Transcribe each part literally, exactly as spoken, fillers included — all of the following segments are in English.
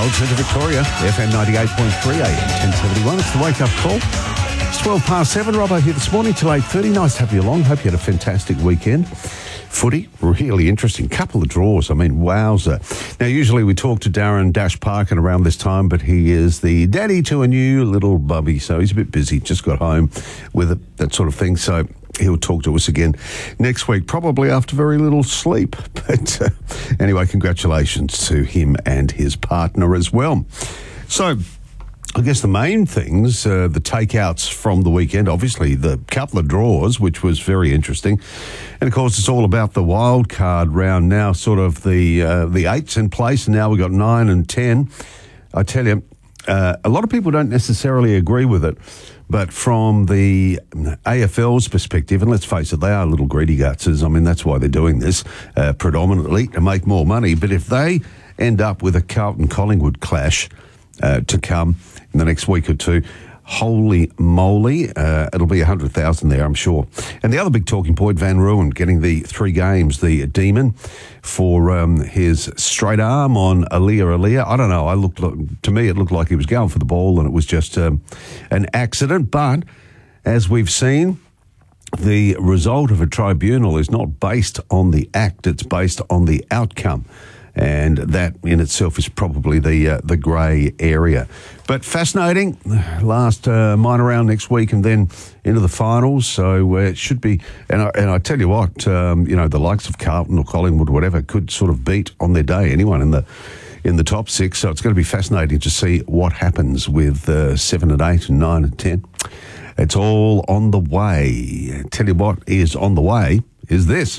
Gold Centre Victoria, F M ninety-eight point three A M, ten seventy-one. It's the wake-up call. It's twelve past seven. Robbo here this morning till eight thirty. Nice to have you along. Hope you had a fantastic weekend. Footy, really interesting. Couple of draws. I mean, wowza. Now, usually we talk to Darren Dash Parkin around this time, but he is the daddy to a new little bubby, so he's a bit busy. Just got home with it, that sort of thing. So he'll talk to us again next week, probably after very little sleep. But uh, anyway, congratulations to him and his partner as well. So I guess the main things, uh, the takeouts from the weekend, obviously the couple of draws, which was very interesting. And, of course, it's all about the wild card round now, sort of the uh, the eight's in place, and now we've got nine and ten. I tell you, uh, a lot of people don't necessarily agree with it, but from the A F L's perspective, and let's face it, they are little greedy gutses. I mean, that's why they're doing this, uh, predominantly to make more money. But if they end up with a Carlton-Collingwood clash uh, to come in the next week or two, holy moly, uh, it'll be one hundred thousand there, I'm sure. And the other big talking point, Van Ruin getting the three games, the Demon, for um, his straight arm on Aaliyah Aaliyah. I don't know, I looked to me it looked like he was going for the ball and it was just um, an accident. But as we've seen, the result of a tribunal is not based on the act, it's based on the outcome. And that in itself is probably the uh, the grey area. But fascinating. Last uh, minor round next week and then into the finals. So uh, it should be, and I, and I tell you what, um, you know, the likes of Carlton or Collingwood, whatever, could sort of beat on their day anyone in the in the top six. So it's going to be fascinating to see what happens with uh, seven and eight and nine and ten. It's all on the way. I tell you what is on the way is this.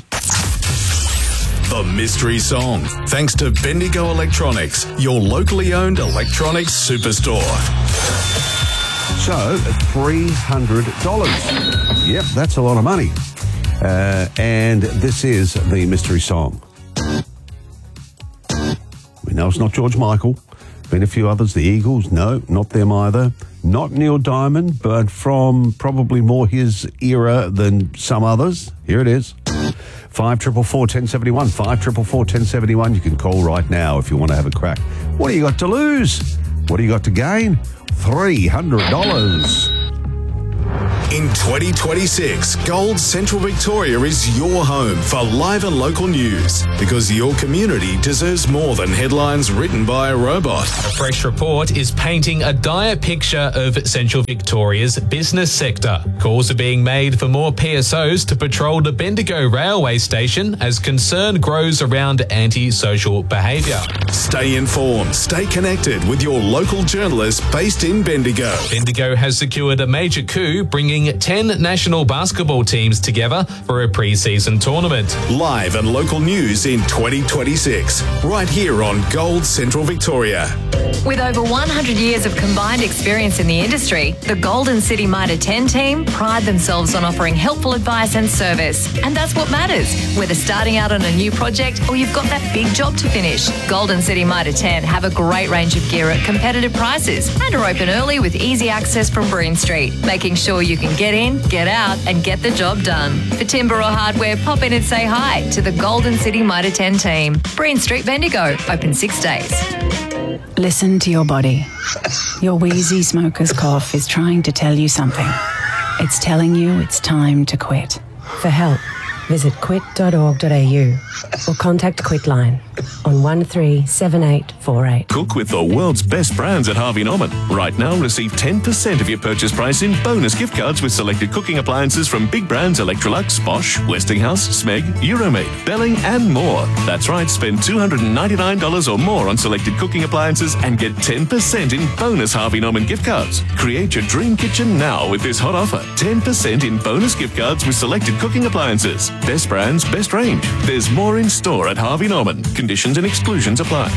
The Mystery Song, thanks to Bendigo Electronics, your locally owned electronics superstore. So, three hundred dollars. Yep, that's a lot of money. Uh, and this is the Mystery Song. We know it's not George Michael. Been a few others, the Eagles. No, not them either. Not Neil Diamond, but from probably more his era than some others. Here it is. Five triple four ten seventy one. Five triple four ten seventy one. You can call right now if you want to have a crack. What do you got to lose? What do you got to gain? Three hundred dollars. In twenty twenty-six, Gold Central Victoria is your home for live and local news, because your community deserves more than headlines written by a robot. A fresh report is painting a dire picture of Central Victoria's business sector. Calls are being made for more P S Os to patrol the Bendigo railway station as concern grows around anti-social behaviour. Stay informed, stay connected with your local journalists based in Bendigo. Bendigo has secured a major coup, bringing ten national basketball teams together for a pre-season tournament. Live and local news in twenty twenty-six, right here on Gold Central Victoria. With over one hundred years of combined experience in the industry, the Golden City Mitre ten team pride themselves on offering helpful advice and service. And that's what matters, whether starting out on a new project or you've got that big job to finish. Golden City Mitre ten have a great range of gear at competitive prices and are open early with easy access from Breen Street, making sure you can get in, get out and get the job done. For timber or hardware, pop in and say hi to the Golden City Mitre ten team. Breen Street, Bendigo, open six days. Listen to your body. Your wheezy smoker's cough is trying to tell you something. It's telling you it's time to quit. For help, visit quit dot org dot a u or contact Quitline on one three seven eight four eight. Cook with the world's best brands at Harvey Norman. Right now, receive ten percent of your purchase price in bonus gift cards with selected cooking appliances from big brands Electrolux, Bosch, Westinghouse, Smeg, Euromade, Belling and more. That's right, spend two hundred ninety-nine dollars or more on selected cooking appliances and get ten percent in bonus Harvey Norman gift cards. Create your dream kitchen now with this hot offer. ten percent in bonus gift cards with selected cooking appliances. Best brands, best range. There's more in store at Harvey Norman. Conditions and exclusions apply.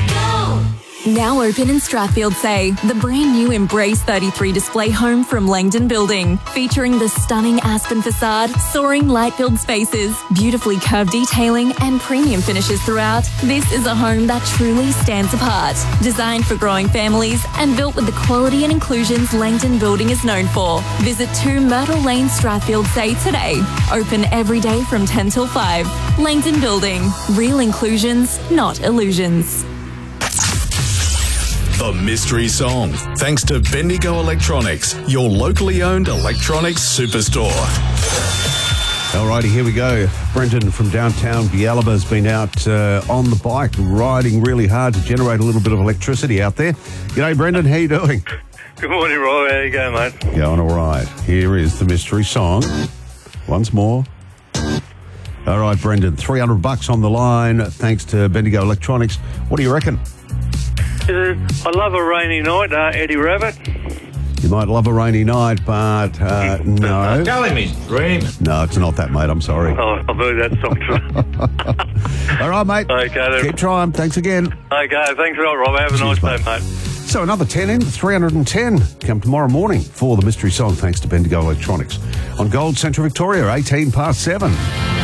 Now open in Strathfield Say, the brand new Embrace thirty-three display home from Langdon Building, featuring the stunning Aspen facade, soaring light-filled spaces, beautifully curved detailing and premium finishes throughout. This is a home that truly stands apart, designed for growing families and built with the quality and inclusions Langdon Building is known for. Visit two Myrtle Lane, Strathfield Say today. Open every day from ten till five. Langdon Building, real inclusions, not illusions. The Mystery Song. Thanks to Bendigo Electronics, your locally owned electronics superstore. Alrighty, here we go. Brendan from downtown Bialaba has been out uh, on the bike, riding really hard to generate a little bit of electricity out there. G'day, Brendan. How you doing? Good morning, Rob. How you going, mate? Going all right. Here is the Mystery Song. Once more. All right, Brendan. three hundred bucks on the line, thanks to Bendigo Electronics. What do you reckon? Uh, I love a rainy night, uh, Eddie Rabbit. You might love a rainy night, but uh, no. Tell him his dream. No, it's not that, mate. I'm sorry. Oh, I've heard that song. All right, mate. Okay, then. Keep trying. Thanks again. Okay, thanks a lot, Rob. Have a Cheers, nice mate. day, mate. So another ten in, three hundred ten come tomorrow morning for the Mystery Song, thanks to Bendigo Electronics. On Gold Central Victoria, eighteen past seven.